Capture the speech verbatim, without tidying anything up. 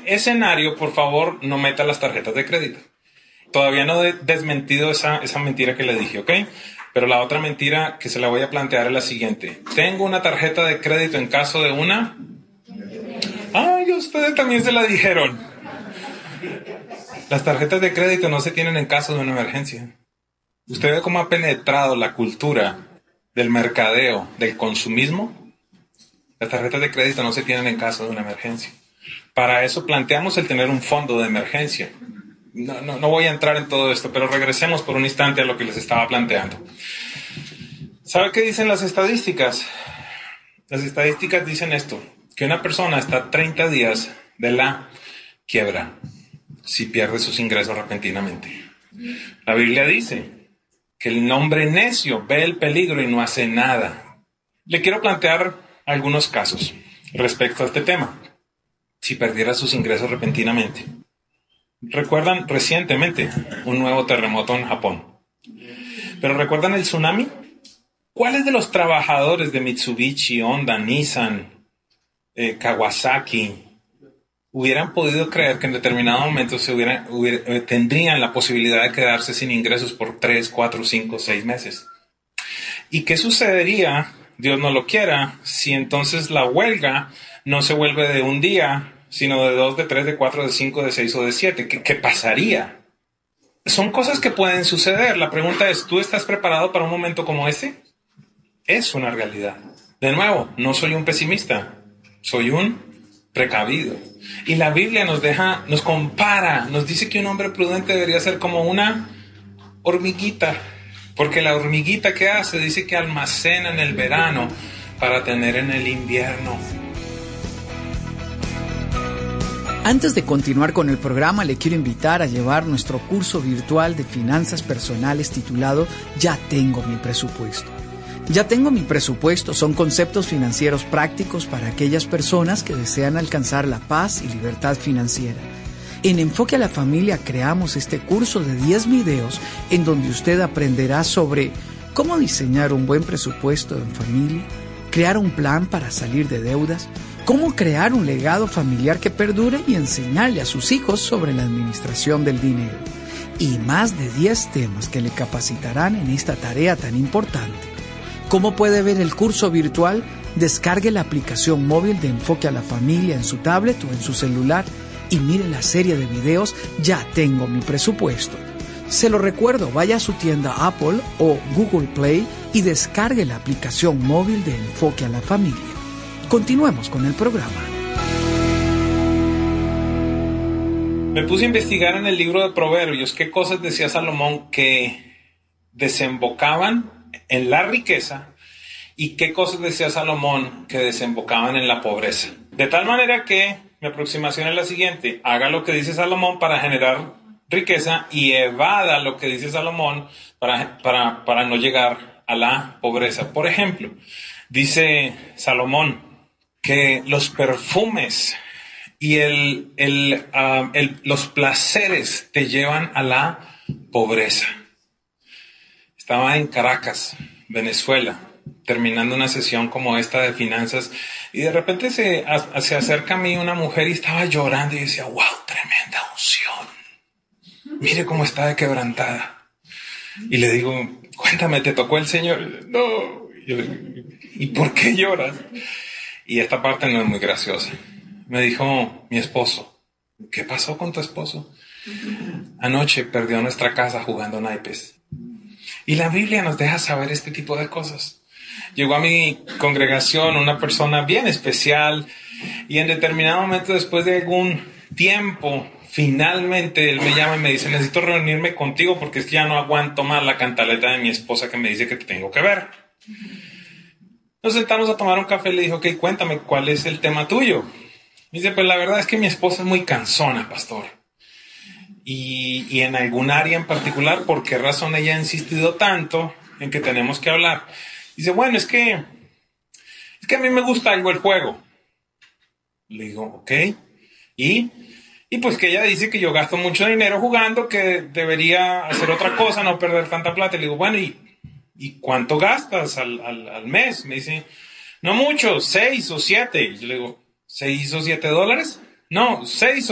escenario, por favor, no meta las tarjetas de crédito. Todavía no he desmentido esa, esa mentira que le dije, ¿ok? Pero la otra mentira que se la voy a plantear es la siguiente. Tengo una tarjeta de crédito en caso de una... ¡Ay, ustedes también se la dijeron! Las tarjetas de crédito no se tienen en caso de una emergencia. ¿Usted ve cómo ha penetrado la cultura del mercadeo, del consumismo? Las tarjetas de crédito no se tienen en caso de una emergencia. Para eso planteamos el tener un fondo de emergencia. No, no, no voy a entrar en todo esto, pero regresemos por un instante a lo que les estaba planteando. ¿Sabe qué dicen las estadísticas? Las estadísticas dicen esto, que una persona está a treinta días de la quiebra si pierde sus ingresos repentinamente. La Biblia dice que el hombre necio ve el peligro y no hace nada. Le quiero plantear algunos casos respecto a este tema. Si perdiera sus ingresos repentinamente. ¿Recuerdan recientemente un nuevo terremoto en Japón? ¿Pero recuerdan el tsunami? ¿Cuáles de los trabajadores de Mitsubishi, Honda, Nissan, eh, Kawasaki hubieran podido creer que en determinado momento se hubiera, hubiera, eh, tendrían la posibilidad de quedarse sin ingresos por tres, cuatro, cinco, seis meses? ¿Y qué sucedería, Dios no lo quiera, si entonces la huelga no se vuelve de un día, sino de dos, de tres, de cuatro, de cinco, de seis o de siete? ¿Qué, qué pasaría? Son cosas que pueden suceder. La pregunta es, ¿tú estás preparado para un momento como ese? Es una realidad. De nuevo, no soy un pesimista, soy un precavido. Y la Biblia nos deja, nos compara, nos dice que un hombre prudente debería ser como una hormiguita. Porque la hormiguita, ¿qué hace? Dice que almacena en el verano para tener en el invierno. Antes de continuar con el programa, le quiero invitar a llevar nuestro curso virtual de finanzas personales titulado Ya tengo mi presupuesto. Ya tengo mi presupuesto son conceptos financieros prácticos para aquellas personas que desean alcanzar la paz y libertad financiera. En Enfoque a la Familia creamos este curso de diez videos en donde usted aprenderá sobre cómo diseñar un buen presupuesto en familia, crear un plan para salir de deudas, cómo crear un legado familiar que perdure y enseñarle a sus hijos sobre la administración del dinero. Y más de diez temas que le capacitarán en esta tarea tan importante. ¿Cómo puede ver el curso virtual? Descargue la aplicación móvil de Enfoque a la Familia en su tablet o en su celular y mire la serie de videos Ya tengo mi presupuesto. Se lo recuerdo, vaya a su tienda Apple o Google Play y descargue la aplicación móvil de Enfoque a la Familia. Continuemos con el programa. Me puse a investigar en el libro de Proverbios qué cosas decía Salomón que desembocaban en la riqueza y qué cosas decía Salomón que desembocaban en la pobreza. De tal manera que mi aproximación es la siguiente: haga lo que dice Salomón para generar riqueza y evada lo que dice Salomón para, para, para no llegar a la pobreza. Por ejemplo, dice Salomón que los perfumes y el, el, uh, el, los placeres te llevan a la pobreza. Estaba en Caracas, Venezuela, terminando una sesión como esta de finanzas, y de repente se, a, se acerca a mí una mujer y estaba llorando y decía, wow, tremenda unción. Mire cómo está de quebrantada. Y le digo, cuéntame, ¿te tocó el Señor? No. Y, yo, ¿y por qué lloras? Y esta parte no es muy graciosa. Me dijo mi esposo. ¿Qué pasó con tu esposo? Anoche perdió nuestra casa jugando naipes. Y la Biblia nos deja saber este tipo de cosas. Llegó a mi congregación una persona bien especial y en determinado momento, después de algún tiempo, finalmente él me llama y me dice, necesito reunirme contigo porque es que ya no aguanto más la cantaleta de mi esposa que me dice que te tengo que ver. Nos sentamos a tomar un café y le dije, ok, cuéntame, ¿cuál es el tema tuyo? Me dice, pues la verdad es que mi esposa es muy cansona, pastor. Y, y en algún área en particular, ¿por qué razón ella ha insistido tanto en que tenemos que hablar? Dice, bueno, es que, es que a mí me gusta algo el juego. Le digo, ok. ¿Y? Y pues que ella dice que yo gasto mucho dinero jugando, que debería hacer otra cosa, no perder tanta plata. Le digo, bueno, ¿y, y cuánto gastas al, al, al mes? Me dice, no mucho, seis o siete. Y yo le digo, ¿seis o siete dólares? No, seis